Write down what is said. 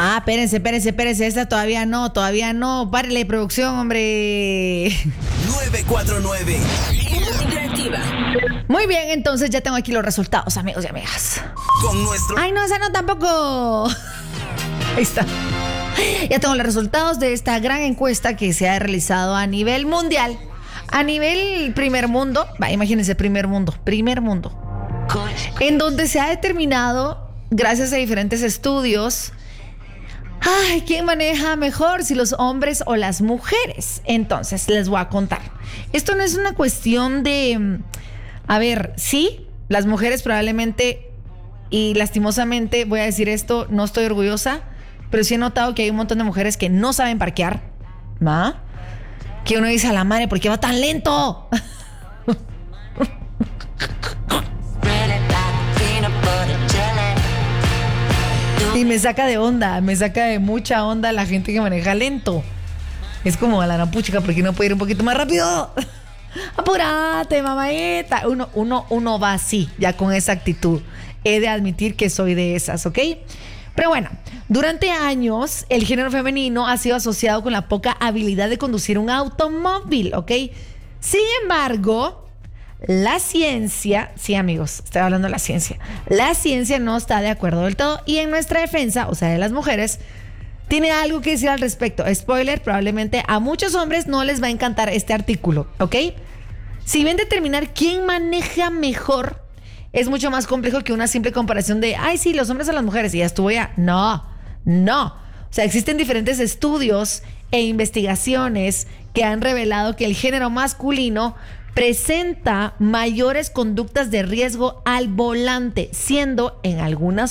Espérense. Esta todavía no. Párele, producción, hombre. 949. Interactiva. Muy bien, entonces ya tengo aquí los resultados, amigos y amigas. Con nuestro... Ay, no, esa no tampoco. Ahí está. Ya tengo los resultados de esta gran encuesta que se ha realizado a nivel mundial. A nivel primer mundo. Imagínense, primer mundo. En donde se ha determinado, gracias a diferentes estudios, ¿quién maneja mejor? Si los hombres o las mujeres. Entonces, les voy a contar. Esto no es una cuestión de... sí, las mujeres probablemente, y lastimosamente voy a decir esto, no estoy orgullosa, pero sí he notado que hay un montón de mujeres que no saben parquear, ¿va? Que uno dice a la madre, ¿por qué va tan lento? Y me saca de mucha onda la gente que maneja lento. Es como a la napuchica, porque no puede ir un poquito más rápido. Apúrate, mamadita. Uno va así, ya con esa actitud. He de admitir que soy de esas, ¿ok? Pero bueno, durante años el género femenino ha sido asociado con la poca habilidad de conducir un automóvil, ¿ok? Sin embargo, la ciencia, sí amigos, estoy hablando de la ciencia no está de acuerdo del todo, y en nuestra defensa, o sea de las mujeres, tiene algo que decir al respecto. Spoiler, probablemente a muchos hombres no les va a encantar este artículo, ¿ok? Si bien determinar quién maneja mejor es mucho más complejo que una simple comparación de, sí, los hombres a las mujeres y ya estuvo ya. No. O sea, existen diferentes estudios e investigaciones que han revelado que el género masculino presenta mayores conductas de riesgo al volante, siendo en algunas